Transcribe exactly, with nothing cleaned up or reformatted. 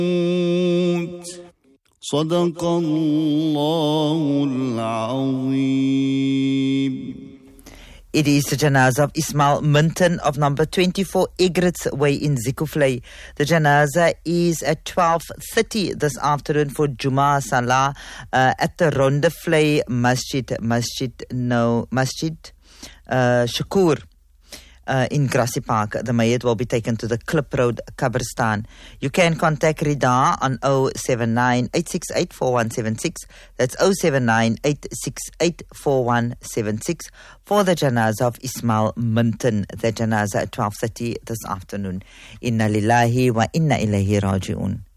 صدق الله العظيم. It is the janazah of Ismail Minton of number twenty-four Egrit's Way in Zikuflay. The janazah is at twelve thirty this afternoon for Jummah Salah uh, at the Rondeflay Masjid, Masjid, no, Masjid uh, Shakur. Uh, in Grassy Park. The Mayat will be taken to the Klip Road Kabristan. You can contact Rida on oh seven nine, eight six eight, four one seven six. That's oh seven nine, eight six eight, four one seven six for the janazah of Ismail Minton. The janazah at twelve thirty this afternoon. Inna lillahi wa inna ilayhi raji'un.